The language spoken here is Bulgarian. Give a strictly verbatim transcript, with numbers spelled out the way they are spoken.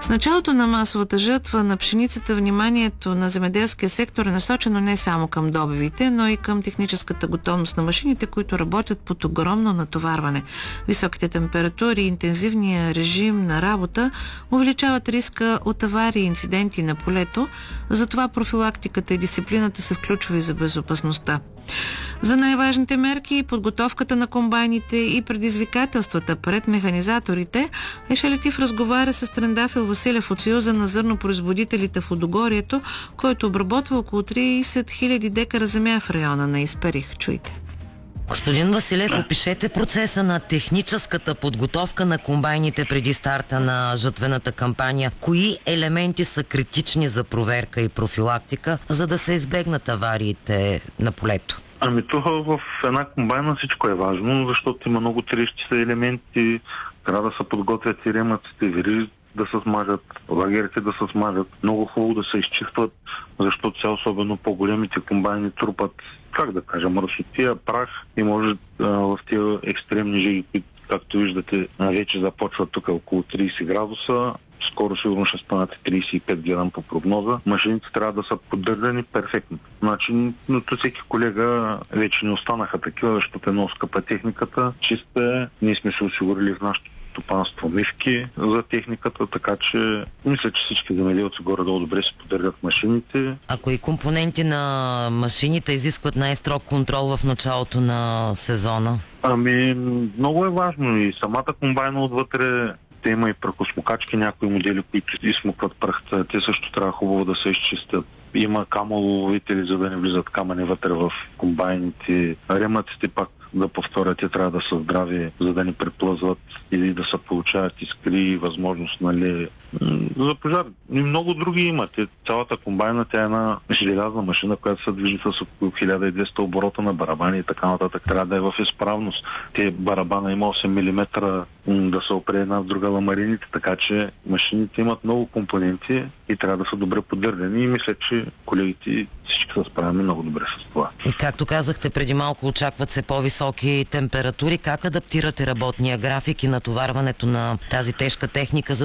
С началото на масовата жътва на пшеницата вниманието на земеделския сектор е насочено не само към добивите, но и към техническата готовност на машините, които работят под огромно натоварване. Високите температури и интензивния режим на работа увеличават риска от аварии и инциденти на полето, затова профилактиката и дисциплината са ключови за безопасността. За най-важните мерки, подготовката на комбайните и предизвикателствата пред механизаторите, Еша Летиф разговаря с Трендафил Василев от Съюза на зърнопроизводителите в Лудогорието, който обработва около трийсет хиляди декара земя в района на Исперих. Чуйте. Господин Василев, опишете процеса на техническата подготовка на комбайните преди старта на жатвената кампания. Кои елементи са критични за проверка и профилактика, за да се избегнат авариите на полето? Ами това в една комбайна всичко е важно, защото има много трещи елементи, трябва да се подготвят и ремъците, вири да се смажат, лагерите да се смажат, много хубаво да се изчистват, защото сега особено по-големите комбайни трупат, как да кажа, мръсотия, прах и може а, в тези екстремни жиги, които, както виждате, вече започват тук около трийсет градуса. Скоро сигурно ще станат трийсет и пет, гледам по прогноза. Машините трябва да са поддържани перфектно. Значи, но тук всеки колега вече не останаха такива, защото е много скъпа техниката. Чиста е. Ние сме се осигурили в нашото стопанство мивки за техниката, така че мисля, че всички земеделци горе-долу добре се поддържат машините. А кои компоненти на машините изискват най-строг контрол в началото на сезона? Ами, много е важно и самата комбайна отвътре. Те има и прахосмокачки, някои модели, които изсмукват прахта. Те също трябва хубаво да се изчистят. Има камъловители, за да не влизат камъни вътре в комбайните. Ремъците пак, да повторя, те трябва да са здрави, за да не приплъзват или да се получават искри и възможност, нали, за пожар. И много други имат. Цялата комбайна, тя е една желязна машина, която се движи с около хиляда и двеста оборота на барабани и така нататък. Трябва да е в изправност. Те барабана има осем милиметра да се опре една в друга ламарините, така че машините имат много компоненти и трябва да са добре поддържани и мисля, че колегите всички са справени много добре с това. И както казахте преди малко, очакват се по-високи температури. Как адаптирате работния график и натоварването на тази тежка техника,